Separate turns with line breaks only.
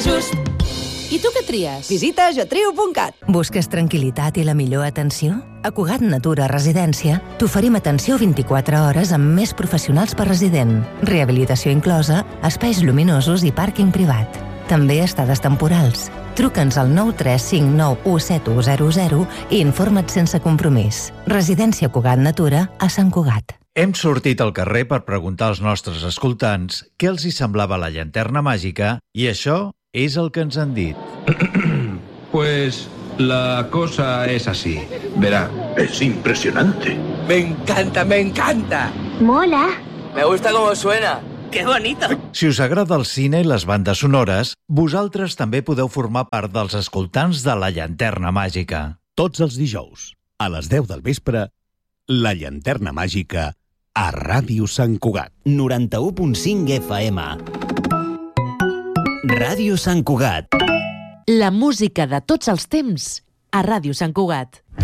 just. I tu què tries?
Visita jatrio.cat.
Busques tranquil·litat i la millor atenció? A Cugat Natura Residència t'oferim atenció 24 hores amb més professionals per resident, rehabilitació inclosa, espais luminosos i pàrquing privat. També estades temporals. Truca'ns al 935917100 i informa't sense compromís. Residència Cugat Natura a Sant Cugat.
Hem sortit al carrer per preguntar als nostres escoltants què els hi semblava la llanterna màgica i això és el que ens han dit.
Pues la cosa es así. Verá, es impresionante.
Me encanta, me encanta.
Mola.
Me gusta cómo suena. ¡Qué bonito!
Si us agrada el cine i les bandes sonores, vosaltres també podeu formar part dels escoltants de la llanterna màgica.
Tots els dijous, a les 10 del vespre, la llanterna màgica a Ràdio Sant Cugat.
91.5 FM. Ràdio Sant Cugat.
La música de tots els temps a Ràdio Sant Cugat.